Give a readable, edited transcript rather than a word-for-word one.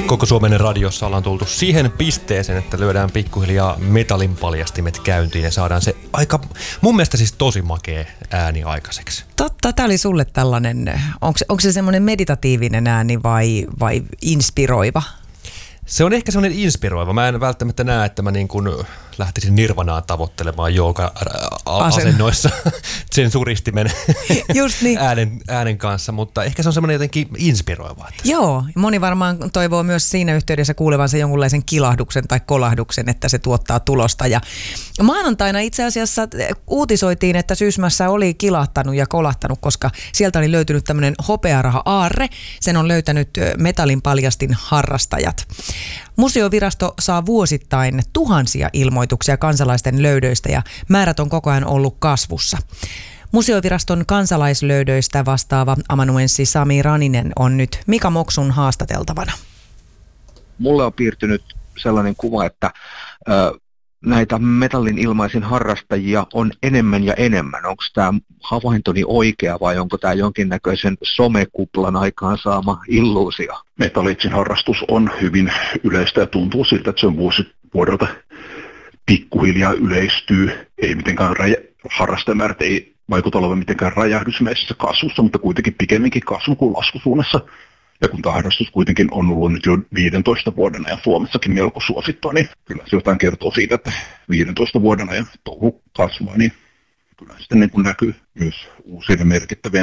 koko Suomen radiossa ollaan tultu siihen pisteeseen, että lyödään pikkuhiljaa metallin paljastimet käyntiin ja saadaan se aika, mun mielestä siis tosi makea ääni aikaiseksi. Totta, tää oli sulle tällainen, onko se semmoinen meditatiivinen ääni vai inspiroiva? Se on ehkä semmoinen inspiroiva. Mä en välttämättä näe, että mä niin kuin lähtisin nirvanaa tavoittelemaan jooga-asennoissa sen suristimen Just niin. äänen kanssa, mutta ehkä se on semmoinen jotenkin inspiroiva. Joo, moni varmaan toivoo myös siinä yhteydessä kuulevansa jonkunlaisen kilahduksen tai kolahduksen, että se tuottaa tulosta. Ja maanantaina itse asiassa uutisoitiin, että Sysmässä oli kilahtanut ja kolahtanut, koska sieltä oli löytynyt tämmöinen hopearaha-aarre. Sen on löytänyt metallin paljastin harrastajat. Museovirasto saa vuosittain tuhansia ilmoituksia kansalaisten löydöistä ja määrät on koko ajan ollut kasvussa. Museoviraston kansalaislöydöistä vastaava amanuenssi Sami Raninen on nyt Mika Moksun haastateltavana. Mulle on piirtynyt sellainen kuva, että näitä metallin ilmaisin harrastajia on enemmän ja enemmän. Onko tämä havaintoni oikea vai onko tämä jonkinnäköisen somekuplan aikaansaama illuusio? Metallitsin harrastus on hyvin yleistä ja tuntuu siltä, että se on vuosi vuodelta pikkuhiljaa yleistyy. Ei mitenkään harrastajamäärät ei vaikuta olevan mitenkään räjähdysmäisessä kasvussa, mutta kuitenkin pikemminkin kasvu kuin laskusuunnassa. Ja kun tämä harrastus kuitenkin on ollut nyt jo 15 vuoden ajan Suomessakin melko suosittua, niin kyllä se jotain kertoo siitä, että 15 vuoden ajan touhu kasvaa, niin kyllä sitten niin kuin näkyy myös uusien merkittävien